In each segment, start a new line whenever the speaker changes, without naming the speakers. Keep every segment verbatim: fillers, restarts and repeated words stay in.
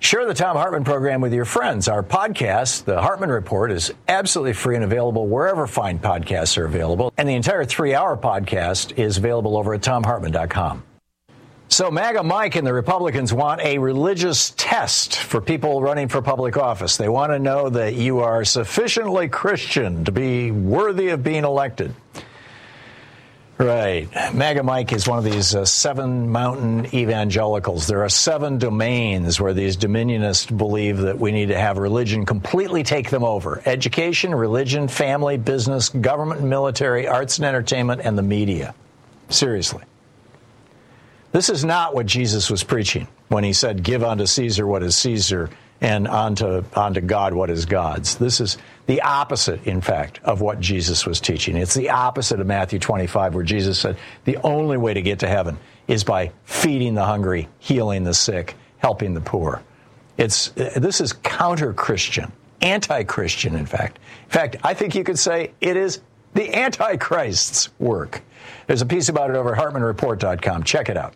Share the Thom Hartmann program with your friends. Our podcast, The Hartmann Report, is absolutely free and available wherever fine podcasts are available. And the entire three-hour podcast is available over at thom hartmann dot com. So MAGA Mike and the Republicans want a religious test for people running for public office. They want to know that you are sufficiently Christian to be worthy of being elected. Right. MAGA Mike is one of these uh, seven mountain evangelicals. There are seven domains where these dominionists believe that we need to have religion completely take them over. Education, religion, family, business, government and military, arts and entertainment, and the media. Seriously. This is not what Jesus was preaching when he said, give unto Caesar what is Caesar and unto, unto God what is God's. This is the opposite, in fact, of what Jesus was teaching. It's the opposite of Matthew twenty-five, where Jesus said the only way to get to heaven is by feeding the hungry, healing the sick, helping the poor. It's this is counter-Christian, anti-Christian, in fact. In fact, I think you could say it is the Antichrist's work. There's a piece about it over at hartmann report dot com. Check it out.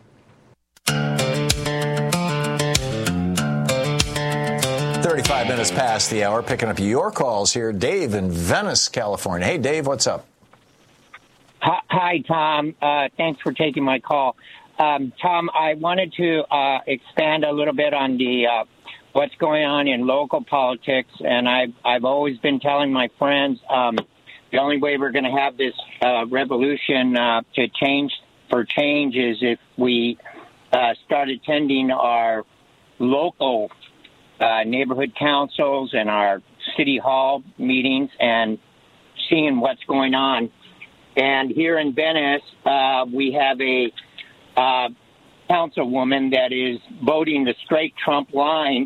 thirty-five minutes past the hour, picking up your calls here. Dave in Venice, California. Hey, Dave, what's up?
Hi, hi Tom. Uh, thanks for taking my call. Um, Tom, I wanted to uh, expand a little bit on the uh, what's going on in local politics, and I've, I've always been telling my friends um, the only way we're going to have this uh, revolution uh, to change for change is if we uh, start attending our local Uh, neighborhood councils and our city hall meetings and seeing what's going on. And here in Venice, uh, we have a uh, councilwoman that is voting the straight Trump line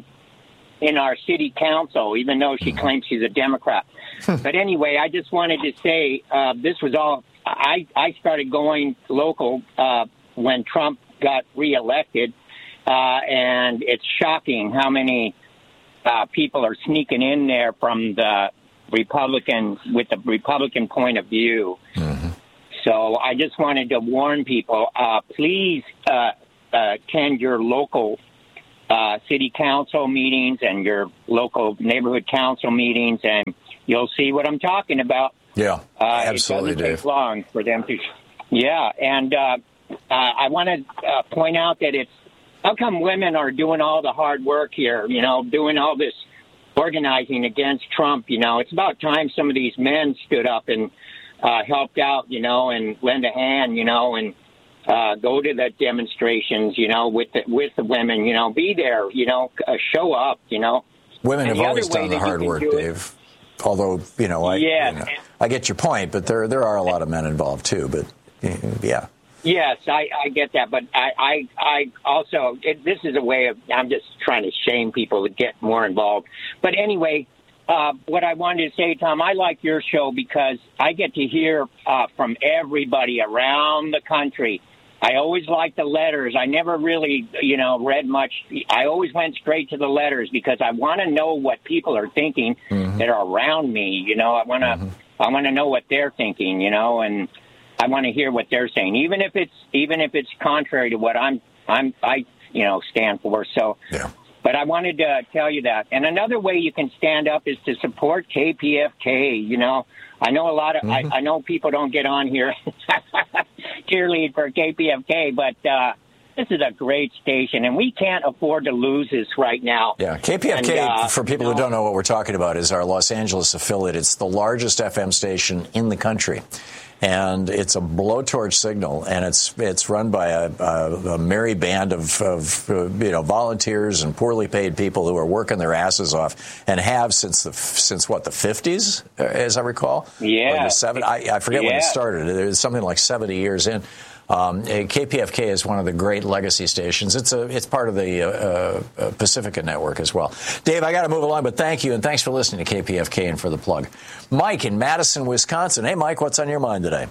in our city council, even though she claims she's a Democrat. But anyway, I just wanted to say uh, this was all, I, I started going local uh, when Trump got reelected, uh, and it's shocking how many Uh, people are sneaking in there from the Republican, with the Republican point of view. Mm-hmm. So I just wanted to warn people, uh, please uh, uh, attend your local uh, city council meetings and your local neighborhood council meetings, and you'll see what I'm talking about.
Yeah,
uh,
absolutely,
it doesn't
Dave.
take long for them to. Yeah, and uh, uh, I want to uh, point out that it's, how come women are doing all the hard work here, you know, doing all this organizing against Trump? You know, it's about time some of these men stood up and uh, helped out, you know, and lend a hand, you know, and uh, go to the demonstrations, you know, with the, with the women, you know, be there, you know, uh, show up, you know.
Women
and
have
the
always done the hard work, Dave. It, Although, you know, I,
yes.
you know, I get your point, but there there are a lot of men involved, too. But, yeah.
Yes, I, I get that, but I, I, I also, it, this is a way of, I'm just trying to shame people to get more involved. But anyway, uh, what I wanted to say, Tom, I like your show because I get to hear uh, from everybody around the country. I always liked the letters. I never really, you know, read much. I always went straight to the letters because I want to know what people are thinking mm-hmm. that are around me. You know, I want to, mm-hmm. I want to know what they're thinking, you know, and I want to hear what they're saying, even if it's even if it's contrary to what I'm I'm I you know stand for. So,
yeah.
But I wanted to tell you that. And another way you can stand up is to support K P F K. You know, I know a lot of mm-hmm. I, I know people don't get on here cheerlead for K P F K, but uh, this is a great station, and we can't afford to lose this right now.
Yeah, K P F K, and, uh, for people you know, who don't know what we're talking about, is our Los Angeles affiliate. It's the largest F M station in the country. And it's a blowtorch signal, and it's it's run by a, a, a merry band of, of uh, you know volunteers and poorly paid people who are working their asses off and have since the since what the fifties, as I recall.
Yeah,
or the seven, I, I forget
yeah.
when it started. It was something like seventy years in. Um, K P F K is one of the great legacy stations. It's a it's part of the uh, uh, Pacifica network as well. Dave, I got to move along, but thank you, and thanks for listening to K P F K and for the plug. Mike in Madison, Wisconsin. Hey, Mike, what's on your mind today?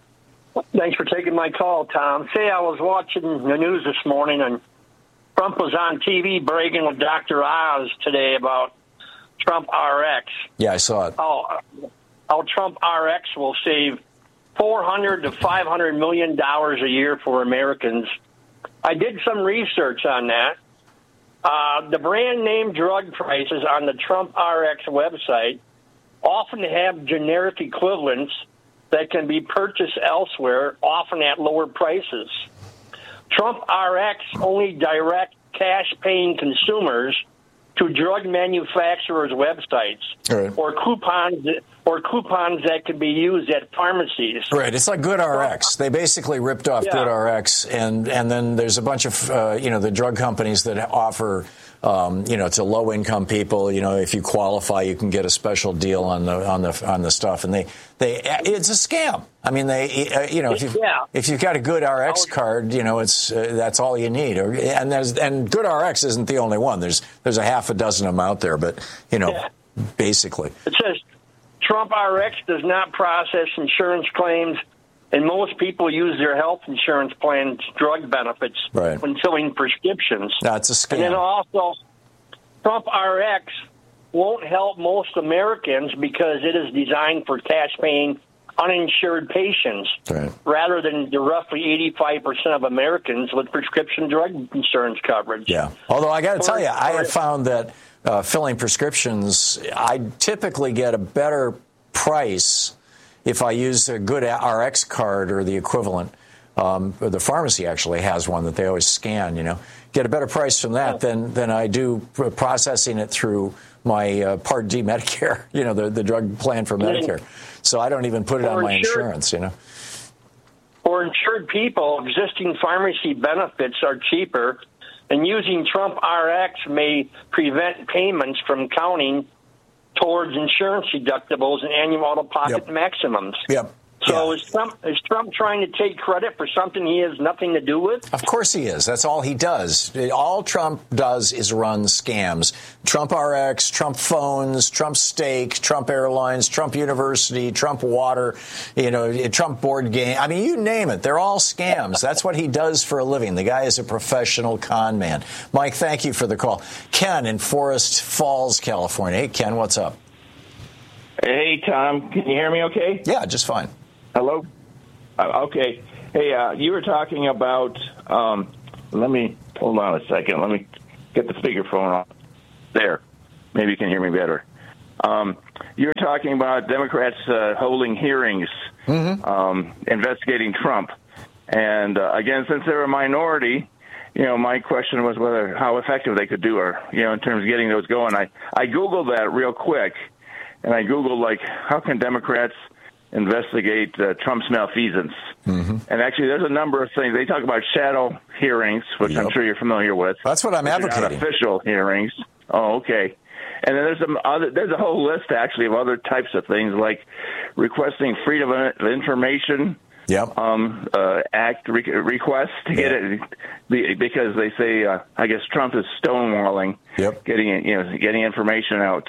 Thanks for taking my call, Tom. Say, I was watching the news this morning, and Trump was on T V bragging with Doctor Oz today about Trump R X.
Yeah, I saw it.
How, how Trump R X will save four hundred to five hundred million dollars a year for Americans. I did some research on that. Uh, the brand name drug prices on the Trump R X website often have generic equivalents that can be purchased elsewhere, often at lower prices. Trump R X only direct cash-paying consumers to drug manufacturers' websites
right.
or coupons or coupons that can be used at pharmacies.
Right. It's like GoodRx. They basically ripped off
yeah.
GoodRx, and and then there's a bunch of uh, you know the drug companies that offer um, you know to low income people. You know, if you qualify, you can get a special deal on the on the on the stuff, and they they it's a scam. I mean, they uh, you know if you
yeah.
if you've got a GoodRx card, you know it's uh, that's all you need. Or, and there's and GoodRx isn't the only one. There's there's a half a dozen of them out there, but you know
yeah.
basically
it says Trump R X does not process insurance claims, and most people use their health insurance plan's drug benefits
right.
when filling prescriptions.
That's a scam.
And then also, Trump R X won't help most Americans because it is designed for cash-paying uninsured patients,
right.
rather than the roughly eighty-five percent of Americans with prescription drug insurance coverage.
Yeah. Although I got to tell you, I have found that uh, filling prescriptions, I typically get a better price if I use a good R X card or the equivalent. Um, or the pharmacy actually has one that they always scan, you know. Get a better price from that than, than I do processing it through my uh, Part D Medicare, you know, the, the drug plan for Medicare. So I don't even put it on my insurance, you know.
For insured people, existing pharmacy benefits are cheaper, and using Trump R X may prevent payments from counting towards insurance deductibles and annual out-of-pocket
yep.
maximums.
Yep.
So
yeah.
is Trump is Trump trying to take credit for something he has nothing to do with?
Of course he is. That's all he does. All Trump does is run scams. Trump R X, Trump phones, Trump steak, Trump Airlines, Trump University, Trump Water, you know, Trump board game. I mean, you name it. They're all scams. That's what he does for a living. The guy is a professional con man. Mike, thank you for the call. Ken in Forest Falls, California. Hey, Ken, what's up?
Hey, Tom. Can you hear me okay?
Yeah, just fine.
Hello? Uh, okay. Hey, uh, you were talking about, um, let me, hold on a second. Let me get the speakerphone on. There. Maybe you can hear me better. Um, you were talking about Democrats uh, holding hearings, mm-hmm. um, investigating Trump. And, uh, again, since they're a minority, you know, my question was whether how effective they could do, or, you know, in terms of getting those going. I, I Googled that real quick, and I Googled, like, how can Democrats investigate uh, Trump's malfeasance. Mm-hmm. And actually, there's a number of things. They talk about shadow hearings, which yep. I'm sure you're familiar with.
That's what I'm advocating.
Official hearings. Oh, okay. And then there's some other. There's a whole list, actually, of other types of things, like requesting freedom of information.
Yep.
Um, uh, act re- request to yep. get it because they say uh, I guess Trump is stonewalling.
Yep.
Getting you know getting information out.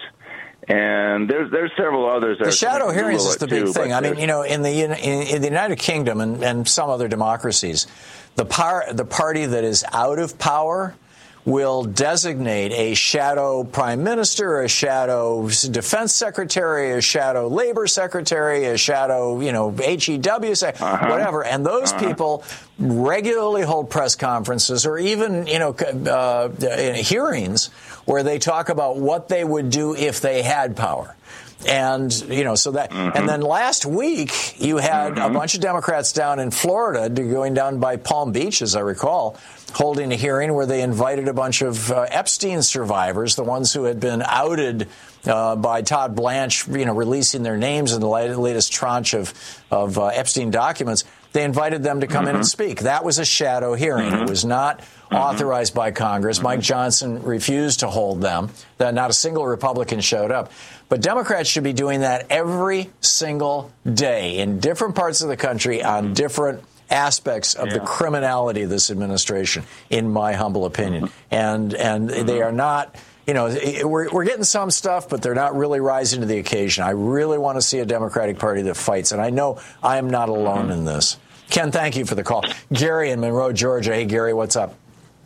And there's there's several others.
The shadow hearings is the big thing. I mean, you know, in the in, in the United Kingdom and, and some other democracies, the par, the party that is out of power will designate a shadow prime minister, a shadow defense secretary, a shadow labor secretary, a shadow, you know, H E W, uh-huh. whatever. And those uh-huh. people regularly hold press conferences or even, you know, uh, hearings where they talk about what they would do if they had power. And, you know, so that, mm-hmm. and then last week you had mm-hmm. a bunch of Democrats down in Florida going down by Palm Beach, as I recall, holding a hearing where they invited a bunch of uh, Epstein survivors, the ones who had been outed uh, by Todd Blanche, you know, releasing their names in the latest tranche of, of uh, Epstein documents. They invited them to come mm-hmm. in and speak. That was a shadow hearing. Mm-hmm. It was not mm-hmm. authorized by Congress. Mm-hmm. Mike Johnson refused to hold them. That not a single Republican showed up. But Democrats should be doing that every single day in different parts of the country on different aspects of yeah. the criminality of this administration, in my humble opinion. Mm-hmm. And and mm-hmm. they are not, you know, we're, we're getting some stuff, but they're not really rising to the occasion. I really want to see a Democratic Party that fights. And I know I am not alone mm-hmm. in this. Ken, thank you for the call. Gary in Monroe, Georgia. Hey, Gary, what's up?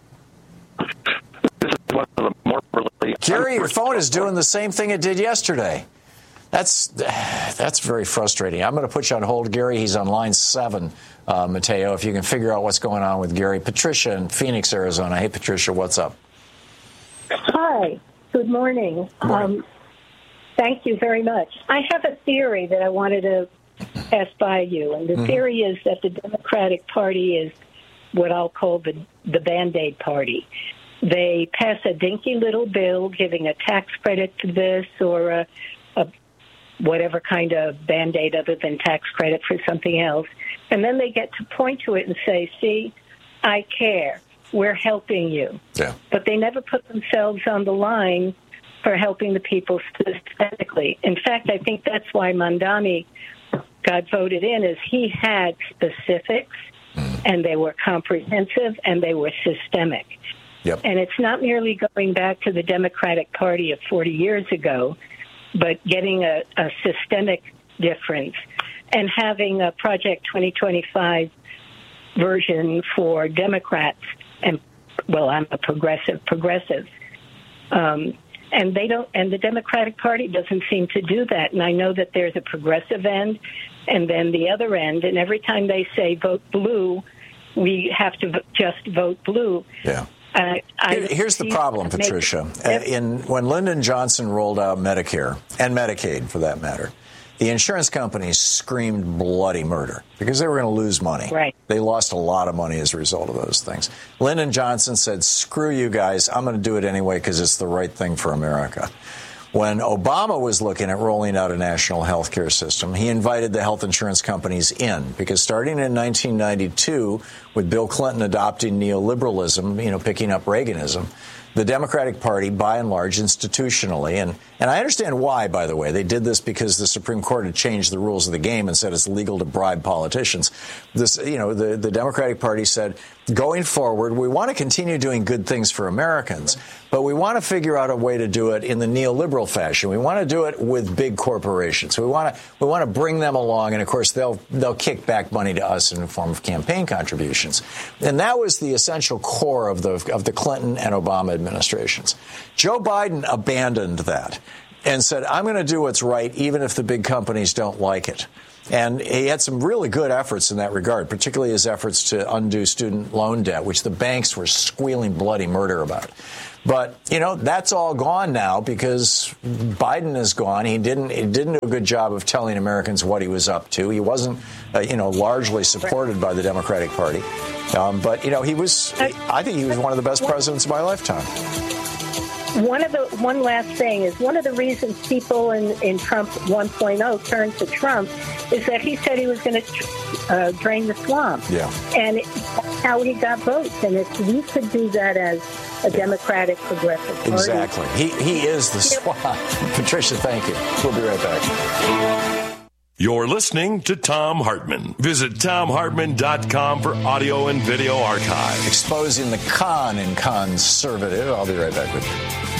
This is one of the more really
Gary, your phone is doing the same thing it did yesterday. That's that's very frustrating. I'm going to put you on hold, Gary. He's on line seven, uh, Mateo, if you can figure out what's going on with Gary. Patricia in Phoenix, Arizona. Hey, Patricia, what's up?
Hi. Good morning. Um, thank you very much. I have a theory that I wanted to pass by you, and the mm-hmm. theory is that the Democratic Party is what I'll call the, the Band-Aid party. They pass a dinky little bill giving a tax credit to this or a, a whatever kind of Band-Aid other than tax credit for something else, and then they get to point to it and say, see, I care. We're helping you.
Yeah.
But they never put themselves on the line for helping the people specifically. In fact, I think that's why Mamdani got voted in, is he had specifics, mm. and they were comprehensive, and they were systemic.
Yep.
And it's not merely going back to the Democratic Party of forty years ago, but getting a, a systemic difference and having a Project twenty twenty-five version for Democrats. And, well, I'm a progressive, progressive. Um, and they don't, and the Democratic Party doesn't seem to do that. And I know that there's a progressive end and then the other end. And every time they say vote blue, we have to v- just vote blue.
Yeah.
Uh,
Here, here's the problem, Patricia. Uh, in when Lyndon Johnson rolled out Medicare, and Medicaid for that matter, the insurance companies screamed bloody murder because they were going to lose money.
Right.
They lost a lot of money as a result of those things. Lyndon Johnson said, screw you guys, I'm going to do it anyway because it's the right thing for America. When Obama was looking at rolling out a national health care system, he invited the health insurance companies in because starting in nineteen ninety-two, with Bill Clinton adopting neoliberalism, you know, picking up Reaganism, the Democratic Party, by and large, institutionally, and, and I understand why, by the way. They did this because the Supreme Court had changed the rules of the game and said it's legal to bribe politicians. This, you know, the, the Democratic Party said, going forward, we want to continue doing good things for Americans, but we want to figure out a way to do it in the neoliberal fashion. We want to do it with big corporations. We want to we want to bring them along, and of course, they'll they'll kick back money to us in the form of campaign contributions. And that was the essential core of the of the Clinton and Obama administrations. Joe Biden abandoned that and said, I'm going to do what's right, even if the big companies don't like it. And he had some really good efforts in that regard, particularly his efforts to undo student loan debt, which the banks were squealing bloody murder about. But, you know, that's all gone now because Biden is gone. He didn't he didn't do a good job of telling Americans what he was up to. He wasn't, uh, you know, largely supported by the Democratic Party. Um, but, you know, he was, I think he was one of the best presidents of my lifetime.
One of the one last thing is one of the reasons people in, in Trump one point oh turned to Trump is that he said he was going to uh, drain the swamp.
Yeah.
And it, that's how he got votes. And if we could do that as a Democratic progressive party.
Exactly. He, he is the swamp. Patricia, thank you. We'll be right back.
You're listening to Thom Hartmann. Visit Thom Hartmann dot com for audio and video archive.
Exposing the con in conservative. I'll be right back with you.